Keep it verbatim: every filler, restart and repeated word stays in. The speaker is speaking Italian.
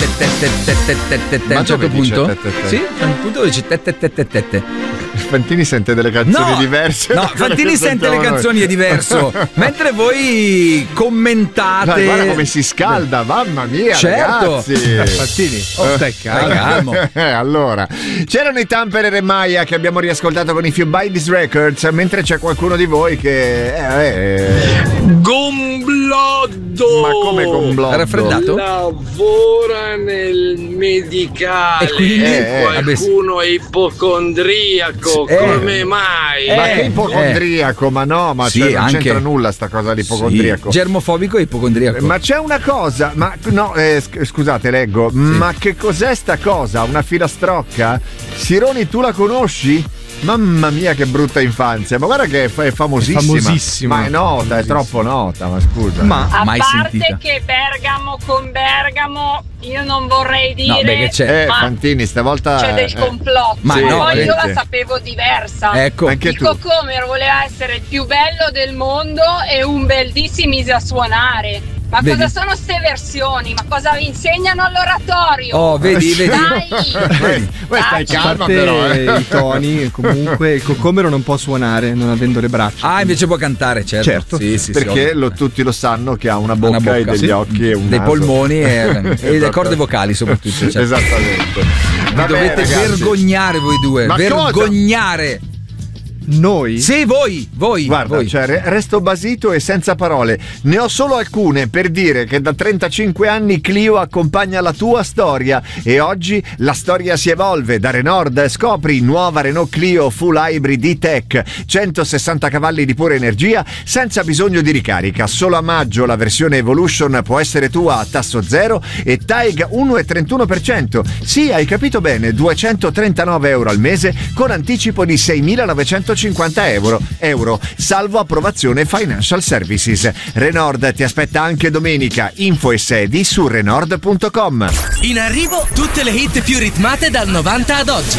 a un certo punto. Sì, a un punto dice te te te te te te. Fantini sente delle canzoni no, diverse. No, Fantini sente le canzoni, è diverso. Mentre voi commentate. Dai, guarda come si scalda, mamma mia, certo. ragazzi. Fantini, oh, stai calmo. Allora, c'erano i Tampere e Maya che abbiamo riascoltato con i If You Buy These Records, mentre c'è qualcuno di voi che eh, eh. Gombloddo. Ma come Gombloddo? Raffreddato? Lavora nel medicale e quindi eh, qualcuno è ipocondriaco. Eh, come mai? Ma eh, che ipocondriaco? Eh. Ma no, ma sì, cioè, non anche... c'entra nulla sta cosa di ipocondriaco. Sì, germofobico e ipocondriaco. Ma c'è una cosa, ma no, eh, scusate, leggo. Sì. Ma che cos'è sta cosa? Una filastrocca? Sironi, tu la conosci? Mamma mia, che brutta infanzia! Ma guarda che è, è famosissima. È famosissima. Ma è nota, è troppo nota, ma scusa. Ma a mai parte sentita. che Bergamo con Bergamo, io non vorrei dire. No, beh, che c'è. Eh, Fantini, stavolta c'è del complotto. Ma sì, no, poi io perché? la sapevo diversa. Ecco, anche il tu. Cocomer voleva essere il più bello del mondo e un bel dì si mise a suonare. Ma vedi? cosa sono ste versioni? Ma cosa vi insegnano all'oratorio? Oh, vedi, vedi. Dai! Vedi, poi stai Dai. calma A parte però. Eh. i toni, comunque il cocomero non può suonare non avendo le braccia. Ah, invece può cantare, certo. Certo. Sì, sì, Perché sì, lo, tutti lo sanno che ha una bocca, Una bocca, e degli sì. occhi e un dei naso. polmoni e, e le Esatto. corde vocali soprattutto. Certo. Esattamente. Vi Vabbè, dovete ragazzi. vergognare voi due. Ma vergognare. Noi? Sì, voi, voi. Guarda, voi. cioè, resto basito e senza parole. Ne ho solo alcune per dire che da trentacinque anni Clio accompagna la tua storia e oggi la storia si evolve. Da Renault scopri nuova Renault Clio Full Hybrid E-Tech, centosessanta cavalli di pura energia senza bisogno di ricarica. Solo a maggio la versione Evolution può essere tua a tasso zero e T A E G uno virgola trentuno per cento. Sì, hai capito bene, duecentotrentanove euro al mese con anticipo di seimilanovecentocinquanta euro, euro, salvo approvazione Financial Services. Renault ti aspetta anche domenica. Info e sedi su renault punto com. In arrivo tutte le hit più ritmate dal novanta ad oggi.